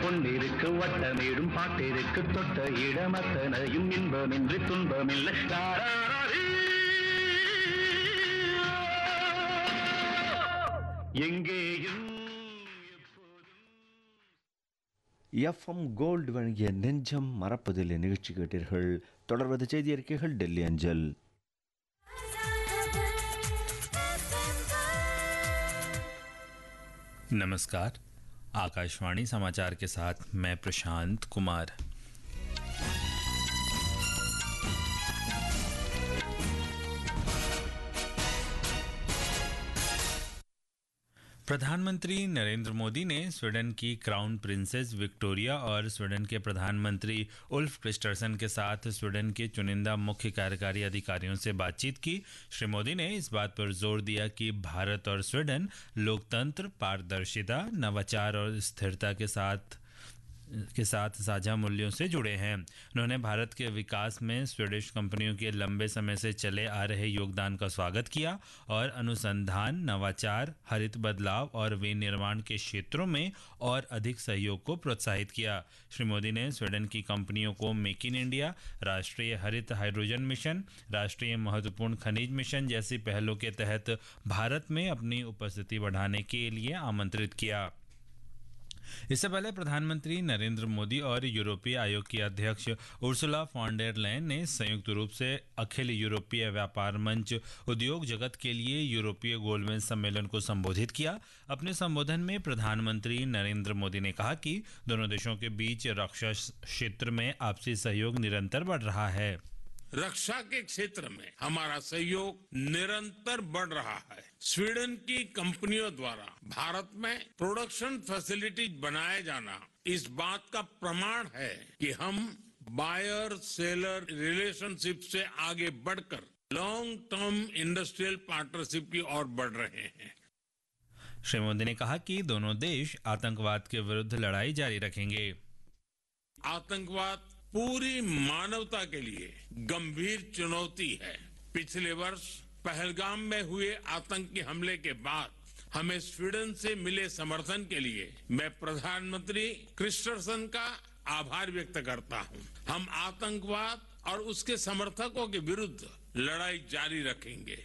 பொன்னிருக்கு வட்டமேடும் பாட்டிற்கு தொட்ட இடமத்தனையும் இன்பமின்றி துன்பமில்லை. எங்கேயும் FM gold வழங்கிய நெஞ்சம் மறப்பதில்லை நிகழ்ச்சி கேட்டீர்கள். தொடர்வது செய்தி அறிக்கைகள் டெல்லி அஞ்சல். नमस्कार, आकाशवाणी समाचार के साथ मैं प्रशांत कुमार। प्रधानमंत्री नरेंद्र मोदी ने स्वीडन की क्राउन प्रिंसेस विक्टोरिया और स्वीडन के प्रधानमंत्री उल्फ क्रिस्टरसन के साथ स्वीडन के चुनिंदा मुख्य कार्यकारी अधिकारियों से बातचीत की। श्री मोदी ने इस बात पर जोर दिया कि भारत और स्वीडन लोकतंत्र, पारदर्शिता, नवाचार और स्थिरता के साथ साझा मूल्यों से जुड़े हैं। उन्होंने भारत के विकास में स्वीडिश कंपनियों के लंबे समय से चले आ रहे योगदान का स्वागत किया और अनुसंधान, नवाचार, हरित बदलाव और विनिर्माण के क्षेत्रों में और अधिक सहयोग को प्रोत्साहित किया। श्री मोदी ने स्वीडन की कंपनियों को मेक इन इंडिया, राष्ट्रीय हरित हाइड्रोजन मिशन, राष्ट्रीय महत्वपूर्ण खनिज मिशन जैसी पहलों के तहत भारत में अपनी उपस्थिति बढ़ाने के लिए आमंत्रित किया। इससे पहले प्रधानमंत्री नरेंद्र मोदी और यूरोपीय आयोग की अध्यक्ष उर्सुला फॉन डेर लेयन ने संयुक्त रूप से अखिल यूरोपीय व्यापार मंच उद्योग जगत के लिए यूरोपीय गोलमेज सम्मेलन को संबोधित किया। अपने संबोधन में प्रधानमंत्री नरेंद्र मोदी ने कहा कि दोनों देशों के बीच रक्षा क्षेत्र में आपसी सहयोग निरंतर बढ़ रहा है। रक्षा के क्षेत्र में हमारा सहयोग निरंतर बढ़ रहा है। स्वीडन की कंपनियों द्वारा भारत में प्रोडक्शन फैसिलिटीज बनाए जाना इस बात का प्रमाण है कि हम बायर सेलर रिलेशनशिप से आगे बढ़कर लॉन्ग टर्म इंडस्ट्रियल पार्टनरशिप की ओर बढ़ रहे हैं। श्री मोदी ने कहा कि दोनों देश आतंकवाद के विरुद्ध लड़ाई जारी रखेंगे। आतंकवाद पूरी मानवता के लिए गंभीर चुनौती है। पिछले वर्ष पहलगाम में हुए आतंकी हमले के बाद हमें स्वीडन से मिले समर्थन के लिए मैं प्रधानमंत्री क्रिस्टरसन का आभार व्यक्त करता हूं। हम आतंकवाद और उसके समर्थकों के विरुद्ध लड़ाई जारी रखेंगे।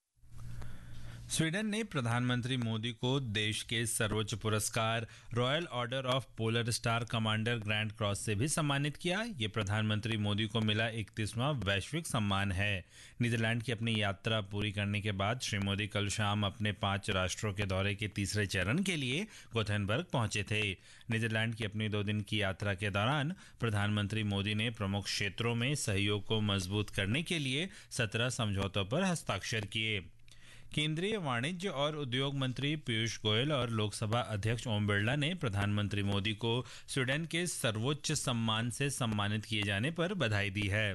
स्वीडन ने प्रधानमंत्री मोदी को देश के सर्वोच्च पुरस्कार royal order of polar star commander grand cross से भी सम्मानित किया। ये प्रधानमंत्री मोदी को मिला 31वां वैश्विक सम्मान है। नीदरलैंड की अपनी यात्रा पूरी करने के बाद श्री मोदी कल शाम अपने 5 राष्ट्रों के दौरे के तीसरे चरण के लिए गोथेनबर्ग पहुंचे थे। नीदरलैंड की अपनी 2 दिन की यात्रा के दौरान प्रधानमंत्री मोदी ने प्रमुख क्षेत्रों में सहयोग को मजबूत करने के लिए 17 समझौतों पर हस्ताक्षर किए। केंद्रीय वाणिज्य और उद्योग मंत्री पीयूष गोयल और लोकसभा अध्यक्ष ओम बिरला ने प्रधानमंत्री मोदी को स्वीडन के सर्वोच्च सम्मान से सम्मानित किए जाने पर बधाई दी है।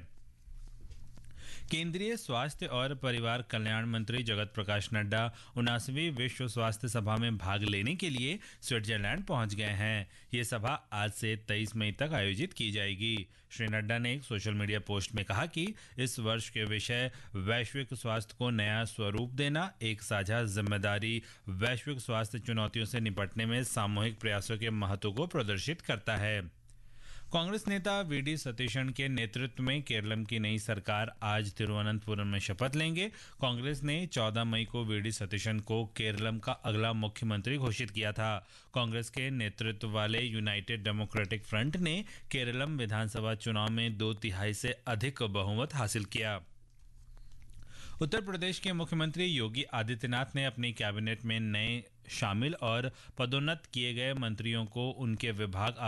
केंद्रीय स्वास्थ्य और परिवार कल्याण मंत्री जगत प्रकाश नड्डा 79वीं विश्व स्वास्थ्य सभा में भाग लेने के लिए स्विट्जरलैंड पहुंच गए हैं। ये सभा आज से 23 मई तक आयोजित की जाएगी। श्री नड्डा ने एक सोशल मीडिया पोस्ट में कहा कि इस वर्ष के विषय वैश्विक स्वास्थ्य को नया स्वरूप देना, एक साझा जिम्मेदारी वैश्विक स्वास्थ्य चुनौतियों से निपटने में सामूहिक प्रयासों के महत्व को प्रदर्शित करता है। कांग्रेस नेता वीडी सतीशन के नेतृत्व में केरलम की नई सरकार आज तिरुवनंतपुरम में शपथ लेंगे। कांग्रेस ने 14 मई को वीडी सतीशन को केरलम का अगला मुख्यमंत्री घोषित किया था। कांग्रेस के नेतृत्व वाले यूनाइटेड डेमोक्रेटिक फ्रंट ने केरलम विधानसभा चुनाव में 2/3 से अधिक बहुमत हासिल किया। उत्तर प्रदेश के मुख्यमंत्री योगी आदित्यनाथ ने अपनी कैबिनेट में नए शामिल और पदोन्नत किए गए मंत्रियों को उनके विभाग